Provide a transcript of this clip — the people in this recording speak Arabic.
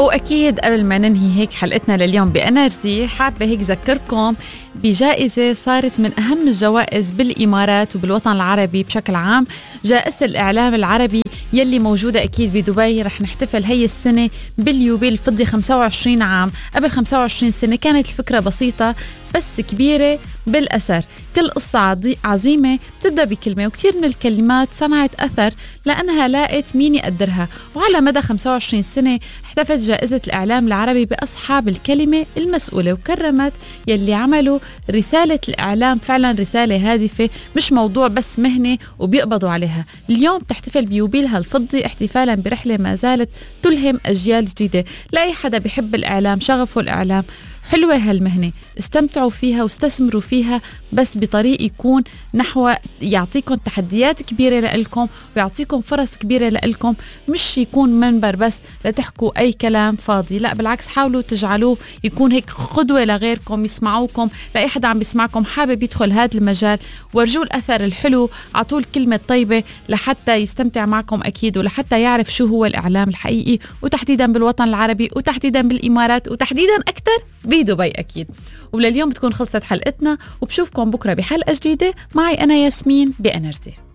وأكيد قبل ما ننهي هيك حلقتنا لليوم بأنرجي، حابة هيك ذكركم بجائزة صارت من أهم الجوائز بالإمارات وبالوطن العربي بشكل عام، جائزة الإعلام العربي يلي موجودة أكيد بدبي. رح نحتفل هي السنة باليوبيل الفضي 25 عام. قبل 25 سنة كانت الفكرة بسيطة بس كبيرة بالأثر. كل قصة عظيمة بتبدأ بكلمة، وكتير من الكلمات صنعت أثر لأنها لاقت مين يقدرها. وعلى مدى 25 سنة احتفت جائزة الإعلام العربي بأصحاب الكلمة المسؤولة، وكرمت يلي عملوا رسالة الإعلام فعلا رسالة هادفة، مش موضوع بس مهنة وبيقبضوا عليها. اليوم تحتفل بيوبيلها الفضي احتفالا برحلة ما زالت تلهم أجيال جديدة. لأي حدا بيحب الإعلام، شغفه الإعلام، حلوة هالمهنة، استمتعوا فيها واستثمروا فيها، بس بطريق يكون نحو يعطيكم تحديات كبيرة لإلكم ويعطيكم فرص كبيرة لإلكم، مش يكون منبر بس لتحكوا أي كلام فاضي. لا بالعكس، حاولوا تجعلوه يكون هيك قدوة لغيركم، يسمعوكم، لأي حدا عم بيسمعكم حابب يدخل هذا المجال، ورجوا الأثر الحلو، عطوا الكلمة الطيبة لحتى يستمتع معكم أكيد، ولحتى يعرف شو هو الإعلام الحقيقي، وتحديدا بالوطن العربي، وتحديدا بالإمارات، وتحديدا أكثر بدبي أكيد. ولليوم بتكون خلصت حلقتنا، وبشوفكم بكرة بحلقة جديدة معي أنا ياسمين بأنرجي.